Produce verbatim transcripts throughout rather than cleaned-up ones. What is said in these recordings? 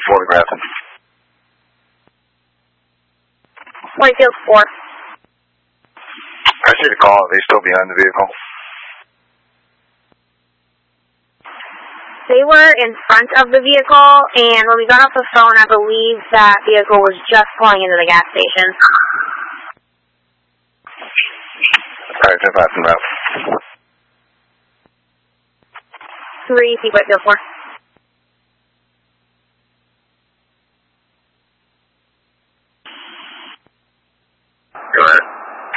photograph. Whitefield four. I see the call. Are they still behind the vehicle? They were in front of the vehicle, and when we got off the phone, I believe that vehicle was just pulling into the gas station. Alright, ten five from route. Three, see Whitefield four. Go ahead.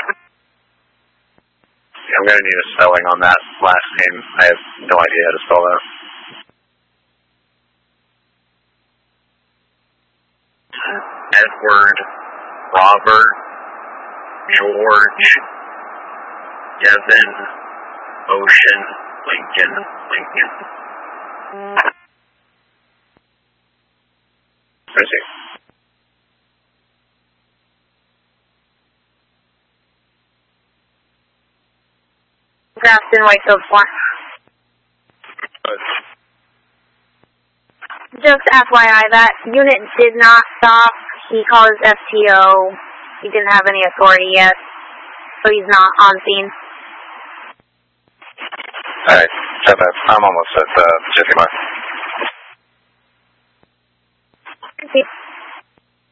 Yeah, I'm going to need a spelling on that last name. I have no idea how to spell that. Edward, Robert, George, Devin, Ocean, Lincoln, Lincoln. I see. Grafton, Whitefield four. Just F Y I, that unit did not stop. He called his F T O. He didn't have any authority yet, so he's not on scene. Alright, I'm almost at uh, Jiffy Mart.